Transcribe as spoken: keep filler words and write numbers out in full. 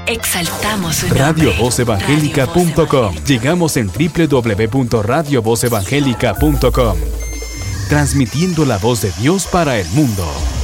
Exaltamos su nombre. radio voz evangélica punto com. Llegamos en doble u doble u doble u punto radio voz evangélica punto com. Transmitiendo la voz de Dios para el mundo.